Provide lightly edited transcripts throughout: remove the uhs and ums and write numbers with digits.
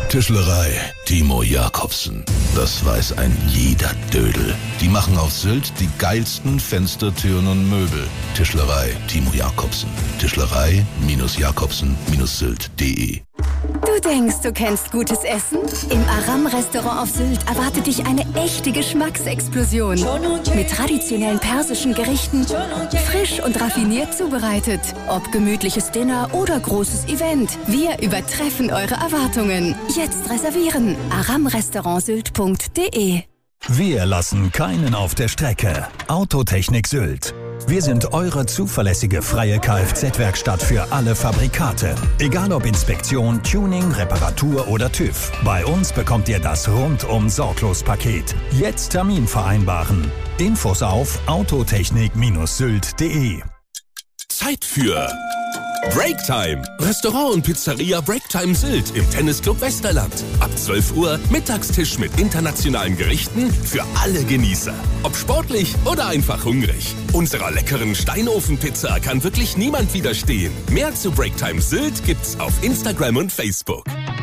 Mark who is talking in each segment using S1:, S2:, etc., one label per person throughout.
S1: Tischlerei Timo Jacobsen. Das weiß ein jeder Dödel. Die machen auf Sylt die geilsten Fenster, Türen und Möbel. Tischlerei Timo Jacobsen. Tischlerei-Jacobsen-Sylt.de.
S2: Du denkst, du kennst gutes Essen? Im Aram-Restaurant auf Sylt erwartet dich eine echte Geschmacksexplosion. Mit traditionellen persischen Gerichten, frisch und raffiniert zubereitet. Ob gemütliches Dinner oder großes Event, wir übertreffen eure Erwartungen. Jetzt reservieren. aramrestaurantsylt.de.
S3: Wir lassen keinen auf der Strecke. Autotechnik Sylt. Wir sind eure zuverlässige freie Kfz-Werkstatt für alle Fabrikate. Egal ob Inspektion, Tuning, Reparatur oder TÜV. Bei uns bekommt ihr das Rundum-Sorglos-Paket. Jetzt Termin vereinbaren. Infos auf autotechnik-sylt.de.
S4: Zeit für Breaktime. Restaurant und Pizzeria Breaktime Sylt im Tennisclub Westerland. Ab 12 Uhr Mittagstisch mit internationalen Gerichten für alle Genießer. Ob sportlich oder einfach hungrig. Unserer leckeren Steinofenpizza kann wirklich niemand widerstehen. Mehr zu Breaktime Sylt gibt's auf Instagram und Facebook.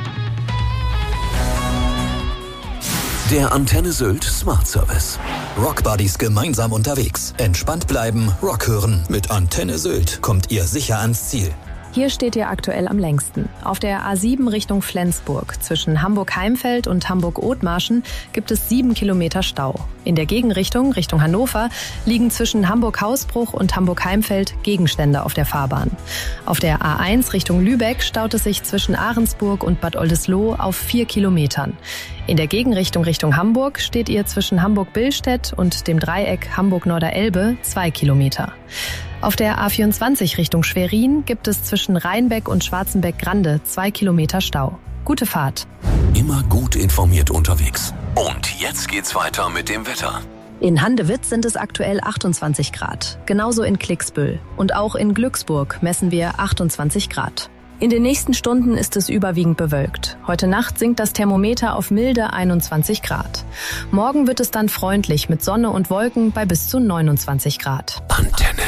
S5: Der Antenne Sylt Smart Service. Rockbuddies gemeinsam unterwegs. Entspannt bleiben, Rock hören. Mit Antenne Sylt kommt ihr sicher ans Ziel.
S6: Hier steht ihr aktuell am längsten. Auf der A7 Richtung Flensburg zwischen Hamburg-Heimfeld und Hamburg-Othmarschen gibt es 7 Kilometer Stau. In der Gegenrichtung, Richtung Hannover, liegen zwischen Hamburg-Hausbruch und Hamburg-Heimfeld Gegenstände auf der Fahrbahn. Auf der A1 Richtung Lübeck staut es sich zwischen Ahrensburg und Bad Oldesloe auf 4 Kilometern. In der Gegenrichtung Richtung Hamburg steht ihr zwischen Hamburg-Billstedt und dem Dreieck Hamburg-Norderelbe 2 Kilometer. Auf der A24 Richtung Schwerin gibt es zwischen Rheinbeck und Schwarzenbeck-Grande 2 Kilometer Stau. Gute Fahrt.
S5: Immer gut informiert unterwegs. Und jetzt geht's weiter mit dem Wetter.
S6: In Handewitt sind es aktuell 28 Grad. Genauso in Klicksbüll. Und auch in Glücksburg messen wir 28 Grad. In den nächsten Stunden ist es überwiegend bewölkt. Heute Nacht sinkt das Thermometer auf milde 21 Grad. Morgen wird es dann freundlich mit Sonne und Wolken bei bis zu 29 Grad.
S5: Antenne